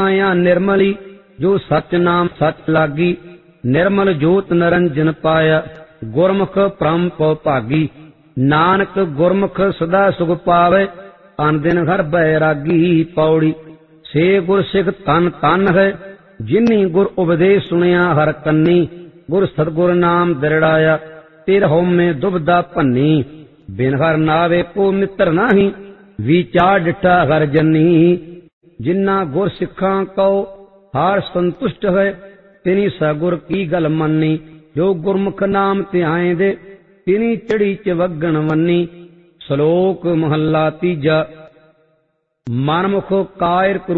ਮਾਇਆ ਨਿਰਮਲੀ, ਜੋ ਸਚ ਨਾਮ ਸਚ ਲਾਗੀ। ਨਿਰਮਲ ਜੋਤ ਨਿਰੰਜਨ ਪਾਇਆ, ਗੁਰਮੁਖ ਭ੍ਰਮ ਪਉ ਭਾਗੀ। ਨਾਨਕ ਗੁਰਮੁਖ ਸਦਾ ਸੁਖ ਪਾਵੇ, ਅਨ ਦਿਨ ਹਰ ਬੈਰਾਗੀ। ਪੌੜੀ ਸੇ ਗੁਰ ਸਿੱਖ ਤਨ ਤਨ ਹੈ, ਜਿਨੀ ਗੁਰ ਉਪਦੇਸ਼ ਸੁਣਿਆ ਹਰ ਕੰਨੀ। ਗੁਰ ਸਤਿਗੁਰ ਨਾਮ ਦ੍ਰਿੜਾਇਆ, ਤਿਰ ਹਉਮੈ ਦੁਬਦਾ ਭੰਨੀ। ਬਿਨ ਹਰ ਨਾਵੇ ਕੋ ਮਿੱਤਰ ਨਾਹੀ, ਵਿਚਾਰ ਡਿਠਾ ਹਰ ਜਨੀ। ਜਿਨਾ ਗੁਰ ਸਿੱਖਾਂ ਕਉ ਹਾਰ ਸੰਤੁਸ਼ਟ ਹੈ, ਤਿਨੀ ਸਗੁਰ ਕੀ ਗਲ ਮੰਨੀ। ਜੋ ਗੁਰਮੁਖ ਨਾਮ ਧਿਆਇਂਦੇ, ਤਿਨੀ ਚੜੀ ਚਵਗਣ ਵੰਨੀ। ਸ਼ਲੋਕ ਮਹੱਲਾ ਤੀਜਾ। ਮਨਮੁਖ ਕਾਇਰ